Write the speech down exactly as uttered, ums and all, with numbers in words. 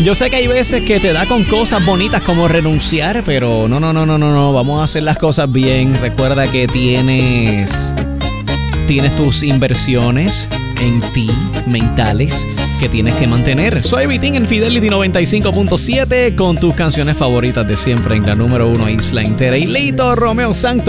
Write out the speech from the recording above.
Yo sé que hay veces que te da con cosas bonitas como renunciar, pero no, no, no, no, no, no. Vamos a hacer las cosas bien. Recuerda que tienes, tienes tus inversiones en ti, mentales, que tienes que mantener. Soy Vitín en Fidelity noventa y cinco punto siete con tus canciones favoritas de siempre en la número uno Isla Entera. Y Lito Romeo Santos.